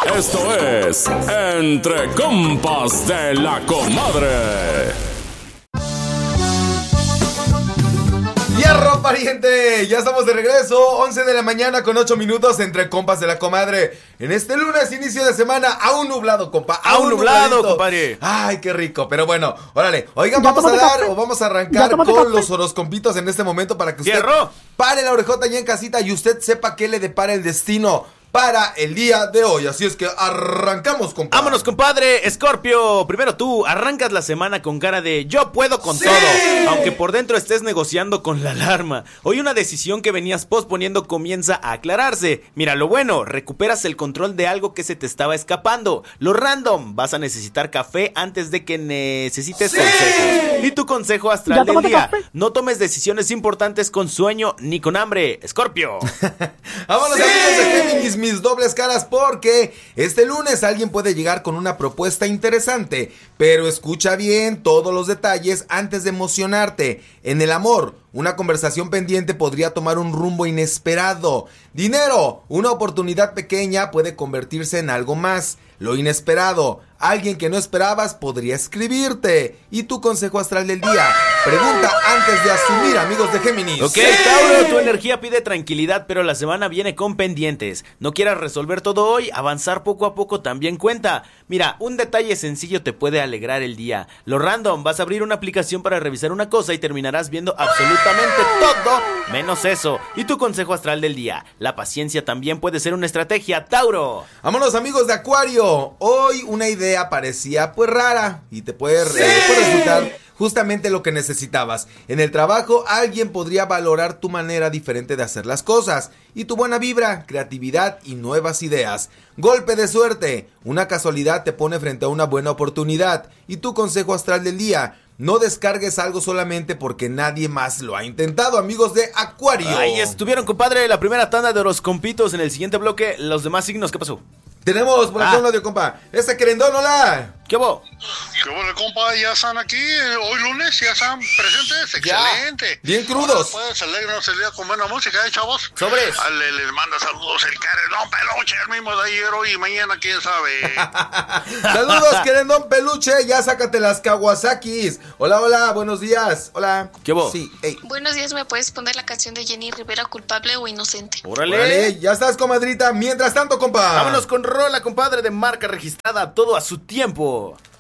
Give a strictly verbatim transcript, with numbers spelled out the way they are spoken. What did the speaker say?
Esto es Entre Compas de la Comadre. ¡Hierro, pariente! Ya estamos de regreso, once de la mañana con ocho minutos entre compas de la comadre. En este lunes, inicio de semana, aún nublado, compa. Aún nublado, compadre. Ay, qué rico, pero bueno, órale. Oigan, vamos a dar o vamos a arrancar con los horoscompitos en este momento para que usted ¡Hierro! pare la orejota ya en casita y usted sepa qué le depara el destino para el día de hoy. Así es que arrancamos, compadre. Vámonos, compadre. Escorpio, primero tú arrancas la semana con cara de yo puedo con ¡Sí! todo, aunque por dentro estés negociando con la alarma. Hoy una decisión que venías posponiendo comienza a aclararse. Mira, lo bueno, recuperas el control de algo que se te estaba escapando. Lo random, vas a necesitar café antes de que necesites ¡Sí! consejos. Y tu consejo astral del día, no tomes decisiones importantes con sueño ni con hambre. Escorpio. Vámonos, ¡sí! Amigos de Géminis, mis dobles caras, porque este lunes alguien puede llegar con una propuesta interesante, pero escucha bien todos los detalles antes de emocionarte. En el amor, una conversación pendiente podría tomar un rumbo inesperado. Dinero, una oportunidad pequeña puede convertirse en algo más. Lo inesperado, alguien que no esperabas podría escribirte. Y tu consejo astral del día, pregunta antes de asumir, amigos de Géminis. Ok, Tauro, tu energía pide tranquilidad, pero la semana viene con pendientes. No quieras resolver todo hoy, avanzar poco a poco también cuenta. Mira, un detalle sencillo te puede alegrar el día. Lo random, vas a abrir una aplicación para revisar una cosa y terminarás viendo absolutamente todo menos eso. Y tu consejo astral del día, la paciencia también puede ser una estrategia, Tauro. Vámonos, amigos de Acuario. Hoy una idea parecía pues rara y te puede, ¡sí! eh, puede resultar justamente lo que necesitabas. En el trabajo alguien podría valorar tu manera diferente de hacer las cosas y tu buena vibra, creatividad y nuevas ideas. Golpe de suerte, una casualidad te pone frente a una buena oportunidad. Y tu consejo astral del día, no descargues algo solamente porque nadie más lo ha intentado, amigos de Acuario. Ahí estuvieron, compadre, la primera tanda de horoscompitos. En el siguiente bloque, los demás signos, ¿qué pasó? Tenemos por acá Ah. un audio, compa. Ese querendón, hola. ¿Qué hubo? ¿Qué bueno, compa? Ya están aquí, eh, hoy lunes, ya están presentes, excelente. Bien crudos. Pues alegrarnos el día con buena música, ¿eh, chavos? Sobres. Ale, les manda saludos el querendón peluche, el mismo de ayer, hoy y mañana, quién sabe. Saludos, querendón peluche, ya sácate las Kawasakis. Hola, hola, buenos días. Hola. ¿Qué hubo? Sí, ey. Buenos días, ¿me puedes poner la canción de Jenny Rivera, culpable o inocente? Órale. Órale, ya estás, comadrita. Mientras tanto, compa. Vámonos con rola, compadre, de marca registrada, todo a su tiempo.